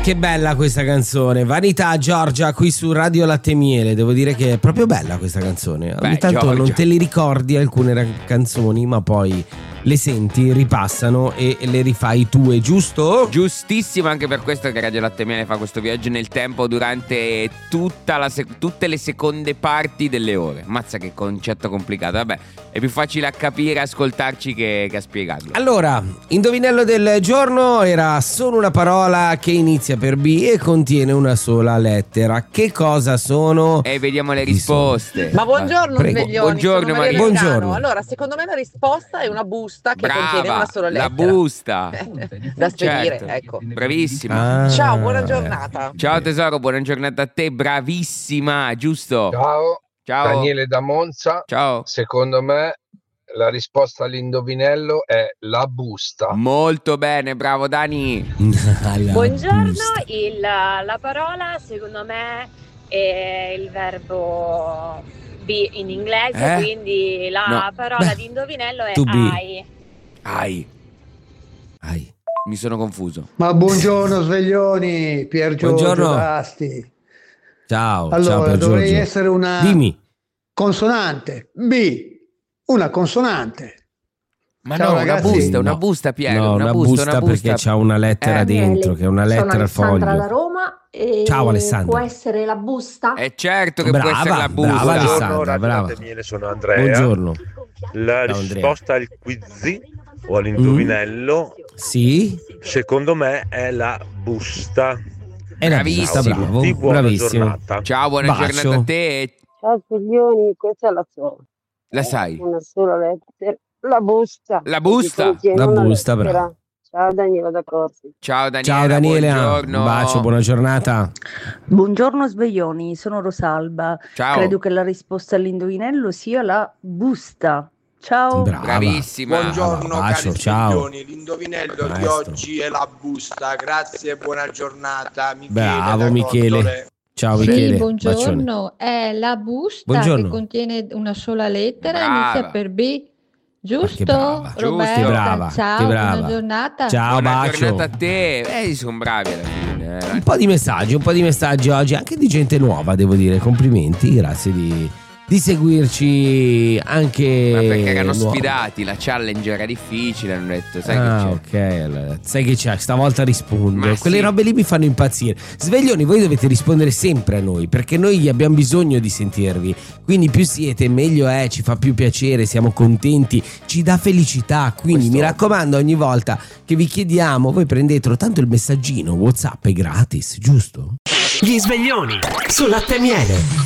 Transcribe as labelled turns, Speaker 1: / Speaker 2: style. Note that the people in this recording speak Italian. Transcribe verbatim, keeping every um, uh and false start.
Speaker 1: Che bella questa canzone. Vanità Giorgia qui su Radio Latte Miele. Devo dire che è proprio bella questa canzone. Ogni
Speaker 2: Beh,
Speaker 1: tanto
Speaker 2: Giorgia.
Speaker 1: non te li ricordi alcune ra- canzoni, ma poi le senti, ripassano e le rifai tue, giusto?
Speaker 2: Giustissimo, anche per questo che Radio Latte Miele fa questo viaggio nel tempo durante tutta la sec- tutte le seconde parti delle ore. Mazza che concetto complicato. Vabbè, è più facile a capire, ascoltarci che, che a spiegarlo.
Speaker 1: Allora, indovinello del giorno era solo una parola che inizia per B e contiene una sola lettera. Che cosa sono?
Speaker 2: E vediamo le
Speaker 1: Chi
Speaker 2: risposte.
Speaker 3: Ma buongiorno
Speaker 1: Prego.
Speaker 3: sveglioni,
Speaker 2: Buongiorno,
Speaker 3: sono Maria
Speaker 2: Maria.
Speaker 3: Milano.
Speaker 1: Buongiorno.
Speaker 3: Allora, secondo me la risposta è una busta che
Speaker 2: Brava,
Speaker 3: contiene una sola lettera.
Speaker 2: la busta.
Speaker 3: Da spedire,
Speaker 2: Certo.
Speaker 3: ecco.
Speaker 2: Bravissima.
Speaker 1: Ah,
Speaker 3: Ciao, buona giornata.
Speaker 2: Ciao tesoro, buona giornata a te, bravissima, giusto?
Speaker 4: Ciao,
Speaker 2: Ciao.
Speaker 4: Daniele da Monza.
Speaker 2: Ciao.
Speaker 4: Secondo me la risposta all'indovinello è la busta.
Speaker 2: Molto bene, bravo Dani.
Speaker 1: alla
Speaker 5: Buongiorno,
Speaker 1: busta.
Speaker 5: il- la parola secondo me è il verbo be in inglese,
Speaker 2: Eh?
Speaker 5: quindi la
Speaker 2: No.
Speaker 5: parola
Speaker 1: Beh,
Speaker 5: di indovinello è
Speaker 1: to be.
Speaker 5: I.
Speaker 2: Ai,
Speaker 1: Ai.
Speaker 2: mi sono confuso.
Speaker 6: Ma buongiorno sveglioni, Pier Giorgio
Speaker 1: Buongiorno.
Speaker 6: D'Asti.
Speaker 1: Ciao, ciao
Speaker 6: Allora,
Speaker 1: per
Speaker 6: dovrei
Speaker 1: Giorgio.
Speaker 6: essere una
Speaker 1: Dimmi.
Speaker 6: consonante. B, una consonante.
Speaker 2: Ma
Speaker 6: Ciao,
Speaker 2: no, una
Speaker 6: ragazzi.
Speaker 2: busta, una
Speaker 1: No.
Speaker 2: busta Piero,
Speaker 1: No,
Speaker 2: una,
Speaker 1: una
Speaker 2: busta,
Speaker 1: busta
Speaker 2: una busta.
Speaker 1: perché c'ha una lettera
Speaker 2: Eh.
Speaker 1: dentro, che è una lettera al
Speaker 7: Sono Alessandra da
Speaker 1: foglio.
Speaker 7: Roma e
Speaker 1: Ciao, Alessandra.
Speaker 7: può essere la busta?
Speaker 2: È certo che
Speaker 1: Brava,
Speaker 2: può essere la busta.
Speaker 1: brava, Alessandra.
Speaker 8: Buongiorno, Radio
Speaker 1: brava.
Speaker 8: Latte Miele, sono Andrea.
Speaker 1: Buongiorno.
Speaker 8: La
Speaker 1: Ciao, Andrea.
Speaker 8: risposta al quiz o all'indovinello,
Speaker 1: Sì?
Speaker 8: secondo me, è la busta.
Speaker 1: È la
Speaker 2: Bravissimo.
Speaker 1: busta, bravo.
Speaker 8: Di buona
Speaker 1: Bravissimo.
Speaker 8: giornata.
Speaker 2: Ciao, buona
Speaker 1: Bacio.
Speaker 2: giornata a te.
Speaker 9: Ciao Sveglioni, questa la so.
Speaker 2: La sai?
Speaker 9: Una sola lettera. La busta.
Speaker 2: La busta.
Speaker 9: Che contiene
Speaker 1: La
Speaker 9: una
Speaker 1: busta,
Speaker 9: lettera.
Speaker 1: brava.
Speaker 9: Ciao Daniela da Corsi.
Speaker 2: Ciao Daniela,
Speaker 1: Ciao Daniela,
Speaker 2: buongiorno.
Speaker 1: un bacio, buona giornata.
Speaker 10: Buongiorno sveglioni, sono Rosalba.
Speaker 2: Ciao.
Speaker 10: Credo che la risposta all'indovinello sia la busta. Ciao.
Speaker 1: Brava.
Speaker 2: Bravissima.
Speaker 11: Buongiorno
Speaker 1: Bacio,
Speaker 11: cari
Speaker 1: ciao.
Speaker 11: sveglioni, l'indovinello di
Speaker 1: Maestro.
Speaker 11: oggi è la busta. Grazie e buona giornata. Michele
Speaker 1: Bravo
Speaker 11: da
Speaker 1: Michele.
Speaker 11: Gondole.
Speaker 1: Ciao
Speaker 12: Sì,
Speaker 1: Michele.
Speaker 12: buongiorno, è la busta
Speaker 1: Buongiorno.
Speaker 12: che contiene una sola lettera,
Speaker 2: Brava.
Speaker 12: inizia per B, giusto?
Speaker 1: che brava.
Speaker 12: Roberta,
Speaker 2: Giusto.
Speaker 1: Brava,
Speaker 12: ciao,
Speaker 1: che brava.
Speaker 12: buona giornata.
Speaker 1: Ciao,
Speaker 2: Buona
Speaker 1: bacio.
Speaker 2: giornata a te. Eh, sono bravi alla fine. eh.
Speaker 1: Un po' di messaggi, un po' di messaggi oggi, anche di gente nuova, devo dire. Complimenti, grazie di, di seguirci anche.
Speaker 2: Ma perché erano
Speaker 1: nuovi.
Speaker 2: sfidati, la challenge era difficile, hanno detto, sai
Speaker 1: Ah,
Speaker 2: che c'è?
Speaker 1: ok, allora, sai che c'è, stavolta rispondo.
Speaker 2: Ma
Speaker 1: Quelle
Speaker 2: sì.
Speaker 1: robe lì mi fanno impazzire. Sveglioni, voi dovete rispondere sempre a noi, perché noi abbiamo bisogno di sentirvi. Quindi più siete, meglio è, ci fa più piacere, siamo contenti, ci dà felicità. Quindi
Speaker 2: Questo-
Speaker 1: mi raccomando, ogni volta che vi chiediamo, voi prendetelo, tanto il messaggino WhatsApp è gratis, giusto?
Speaker 13: Gli sveglioni su Latte Miele.